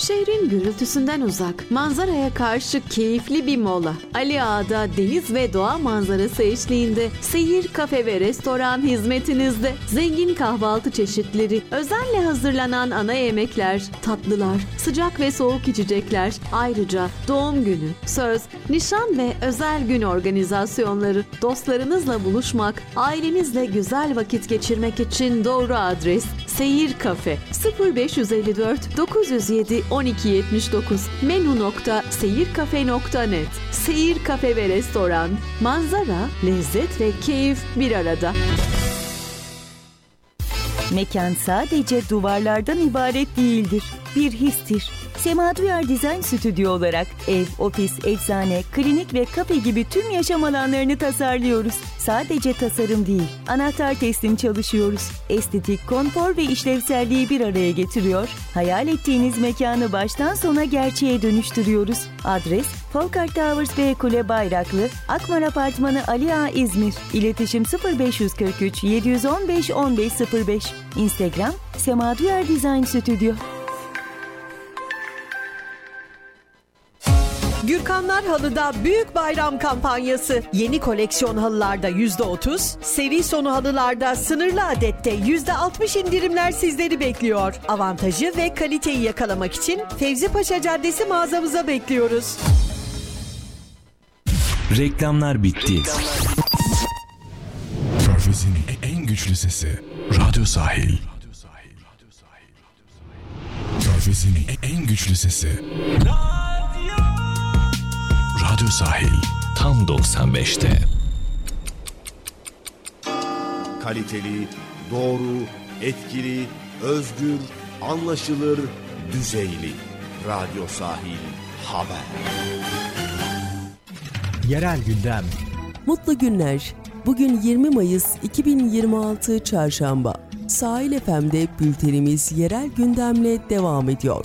Şehrin gürültüsünden uzak, manzaraya karşı keyifli bir mola. Ali Ağa'da deniz ve doğa manzarası eşliğinde seyir, kafe ve restoran hizmetinizde. Zengin kahvaltı çeşitleri, özenle hazırlanan ana yemekler, tatlılar, sıcak ve soğuk içecekler. Ayrıca doğum günü, söz, nişan ve özel gün organizasyonları. Dostlarınızla buluşmak, ailenizle güzel vakit geçirmek için doğru adres. Seyir Kafe 0554 907 1279 menu.seyirkafe.net. Seyir Kafe ve Restoran, manzara, lezzet ve keyif bir arada. Mekan sadece duvarlardan ibaret değildir, bir histir. Sema Duyar Design Stüdyo olarak ev, ofis, eczane, klinik ve kafe gibi tüm yaşam alanlarını tasarlıyoruz. Sadece tasarım değil, anahtar teslim çalışıyoruz. Estetik, konfor ve işlevselliği bir araya getiriyor. Hayal ettiğiniz mekanı baştan sona gerçeğe dönüştürüyoruz. Adres Folkart Towers ve Kule Bayraklı, Akmar Apartmanı, Ali Ağa, İzmir. İletişim 0543 715 1505. Instagram Sema Duyar Design Stüdyo. Gürkanlar Halı'da büyük bayram kampanyası. Yeni koleksiyon halılarda %30, seri sonu halılarda sınırlı adette %60 indirimler sizleri bekliyor. Avantajı ve kaliteyi yakalamak için Fevzi Paşa Caddesi mağazamıza bekliyoruz. Reklamlar bitti. Körfez'in en güçlü sesi Radyo Sahil. Körfez'in en güçlü sesi Radyo Sahil. Tam 95'te. Kaliteli, doğru, etkili, özgür, anlaşılır, düzeyli. Radyo Sahil Haber. Yerel gündem. Mutlu günler. Bugün 20 Mayıs 2026 Çarşamba. Sahil FM'de bültenimiz yerel gündemle devam ediyor.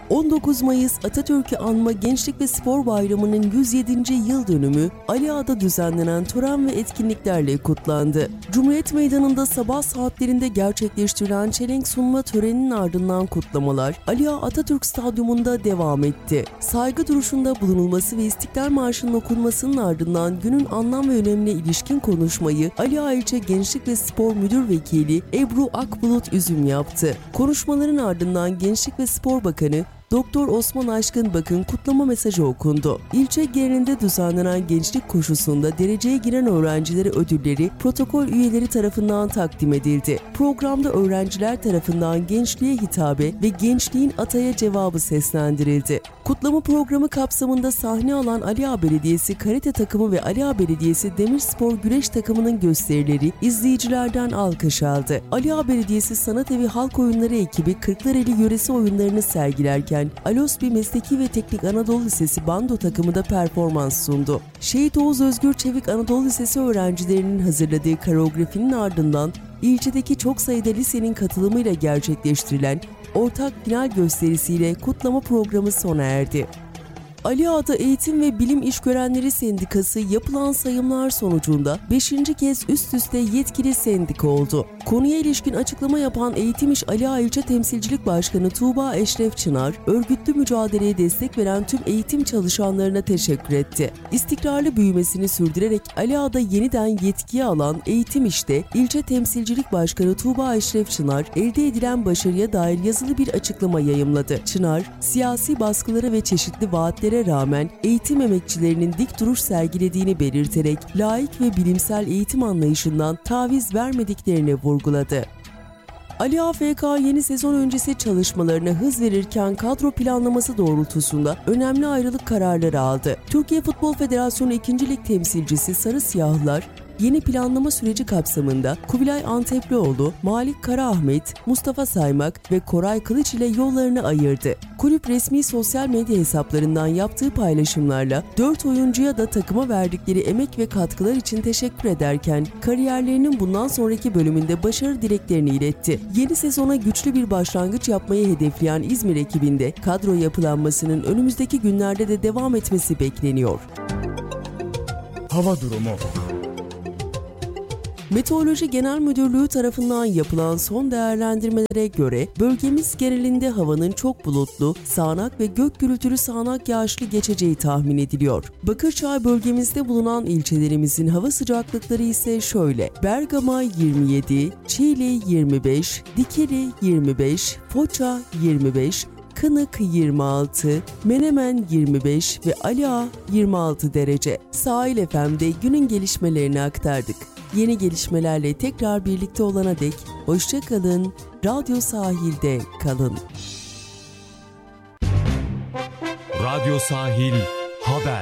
19 Mayıs Atatürk'ü Anma Gençlik ve Spor Bayramı'nın 107. yıl dönümü Ali Ağa'da düzenlenen tören ve etkinliklerle kutlandı. Cumhuriyet Meydanı'nda sabah saatlerinde gerçekleştirilen çelenk sunma töreninin ardından kutlamalar Ali Ağa Atatürk Stadyumunda devam etti. Saygı duruşunda bulunulması ve İstiklal Marşı'nın okunmasının ardından günün anlam ve önemine ilişkin konuşmayı Ali Ağa İlçe Gençlik ve Spor Müdür Vekili Ebru Akbulut Üzüm yaptı. Konuşmaların ardından Gençlik ve Spor Bakanı Doktor Osman Aşkın Bakın kutlama mesajı okundu. İlçe genelinde düzenlenen gençlik koşusunda dereceye giren öğrencilere ödülleri protokol üyeleri tarafından takdim edildi. Programda öğrenciler tarafından gençliğe hitabe ve gençliğin ataya cevabı seslendirildi. Kutlama programı kapsamında sahne alan Ali Ağa Belediyesi Karate takımı ve Ali Ağa Belediyesi Demirspor Güreş takımının gösterileri izleyicilerden alkış aldı. Ali Ağa Belediyesi Sanat Evi Halk Oyunları ekibi Kırklareli yöresi oyunlarını sergilerken Alosbi Mesleki ve Teknik Anadolu Lisesi Bando takımı da performans sundu. Şehit Oğuz Özgür Çevik Anadolu Lisesi öğrencilerinin hazırladığı koreografinin ardından ilçedeki çok sayıda lisenin katılımıyla gerçekleştirilen ortak final gösterisiyle kutlama programı sona erdi. Ali Ağa'da Eğitim ve Bilim İşgörenleri Sendikası yapılan sayımlar sonucunda 5. kez üst üste yetkili sendika oldu. Konuya ilişkin açıklama yapan Eğitim İş Ali Ağa İlçe Temsilcilik Başkanı Tuğba Eşref Çınar, örgütlü mücadeleye destek veren tüm eğitim çalışanlarına teşekkür etti. İstikrarlı büyümesini sürdürerek Ali Ağa'da yeniden yetkiye alan Eğitim İş'te İlçe Temsilcilik Başkanı Tuğba Eşref Çınar, elde edilen başarıya dair yazılı bir açıklama yayımladı. Çınar, siyasi baskılara ve çeşitli vaatlere rağmen eğitim emekçilerinin dik duruş sergilediğini belirterek laik ve bilimsel eğitim anlayışından taviz vermediklerini vurguladı. Ali Ağa FK yeni sezon öncesi çalışmalarına hız verirken kadro planlaması doğrultusunda önemli ayrılık kararları aldı. Türkiye Futbol Federasyonu 2. Lig temsilcisi Sarı Siyahlılar, yeni planlama süreci kapsamında Kubilay Anteplioğlu, Malik Karaahmet, Mustafa Saymak ve Koray Kılıç ile yollarını ayırdı. Kulüp resmi sosyal medya hesaplarından yaptığı paylaşımlarla 4 oyuncuya da takıma verdikleri emek ve katkılar için teşekkür ederken kariyerlerinin bundan sonraki bölümünde başarı dileklerini iletti. Yeni sezona güçlü bir başlangıç yapmayı hedefleyen İzmir ekibinde kadro yapılanmasının önümüzdeki günlerde de devam etmesi bekleniyor. Hava durumu. Meteoroloji Genel Müdürlüğü tarafından yapılan son değerlendirmelere göre bölgemiz genelinde havanın çok bulutlu, sağanak ve gök gürültülü sağanak yağışlı geçeceği tahmin ediliyor. Bakırçay bölgemizde bulunan ilçelerimizin hava sıcaklıkları ise şöyle: Bergama 27, Çiğli 25, Dikili 25, Foça 25, Kınık 26, Menemen 25 ve Ali Ağa 26 derece. Sahil FM'de günün gelişmelerini aktardık. Yeni gelişmelerle tekrar birlikte olana dek hoşça kalın, Radyo Sahil'de kalın. Radyo Sahil Haber.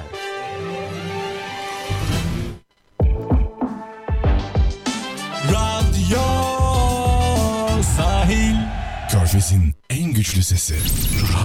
Radyo Sahil. Körfez'in en güçlü sesi.